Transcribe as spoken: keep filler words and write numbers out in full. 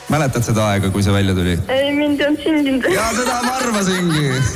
Mäletad seda aega, kui see välja tuli? Ei, mind ei olnud sündinud. Ja seda ma arvasingi.